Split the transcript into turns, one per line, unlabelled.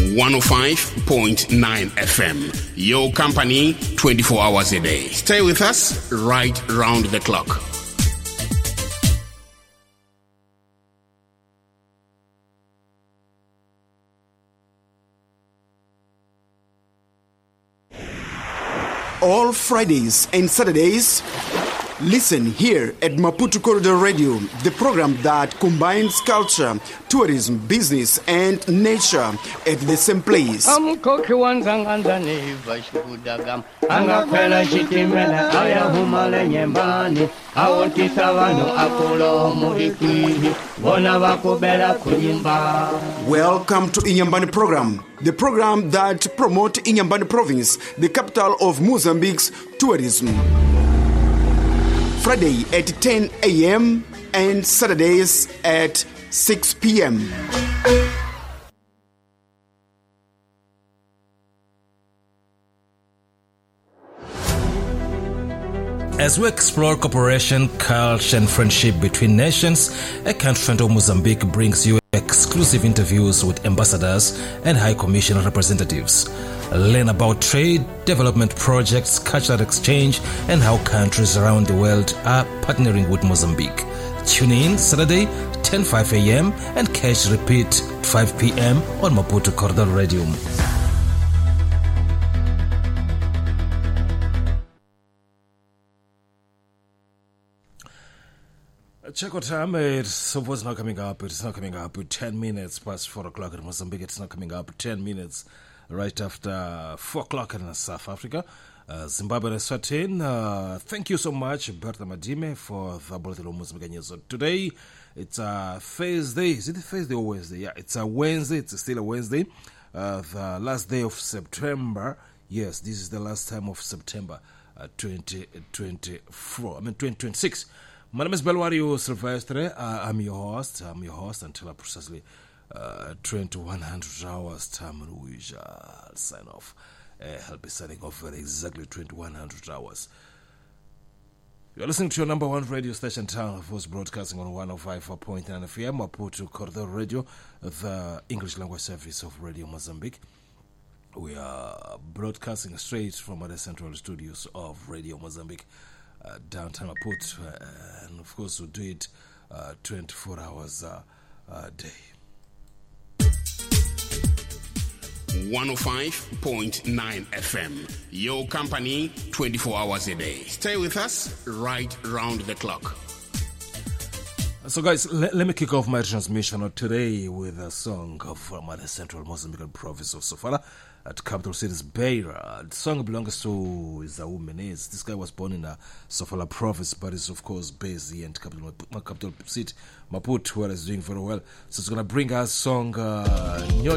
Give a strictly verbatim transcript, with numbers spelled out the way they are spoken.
one oh five point nine F M. Your company twenty-four hours a day. Stay with us right round the clock.
All Fridays and Saturdays, listen here at Maputo Corridor Radio, the program that combines culture, tourism, business, and nature at the same place. Welcome to Inyambani program, the program that promotes Inyambani province, the capital of Mozambique's tourism. Friday at ten a.m. and Saturdays at six p.m.
As we explore cooperation, culture, and friendship between nations, a country of Mozambique brings you exclusive interviews with ambassadors and high commission representatives. Learn about trade, development projects, cultural exchange, and how countries around the world are partnering with Mozambique. Tune in Saturday, ten oh five a.m. and catch repeat five p.m. on Maputo Corridor Radio. Check what time it is. So what's not coming up? It's not coming up. ten minutes past four o'clock in Mozambique. It's not coming up. ten minutes right after four o'clock in South Africa. Uh, Zimbabwe and Eswatini. Uh, thank you so much, Bertha Madime, for the Bulletin of Mozambique News. So today, it's a Thursday. Is it a Thursday or Wednesday? Yeah, it's a Wednesday. It's still a Wednesday. Uh, the last day of September. Yes, this is the last time of September uh, twenty twenty-four. I mean, twenty twenty-six. My name is Belwario Silvestre. Uh, I'm your host. I'm your host until precisely uh, twenty-one hundred hours time we shall sign off. Uh, I'll be signing off very exactly twenty-one hundred hours. You're listening to your number one radio station, Town of Force, broadcasting on one oh five point nine F M, Maputo Corridor Radio, the English language service of Radio Mozambique. We are broadcasting straight from the central studios of Radio Mozambique. Uh, downtown Maputo, uh, and of course we'll do it uh, twenty-four hours uh, a day.
one oh five point nine F M. Your company twenty-four hours a day. Stay with us right round the clock.
So guys, let, let me kick off my transmission today with a song from the central Mozambican province of Sofala at capital city's Beira. The song belongs to Izau Menez. This guy was born in the Sofala province, but is of course based here in capital, capital city Maputo, where he's doing very well. So it's going to bring us song uh,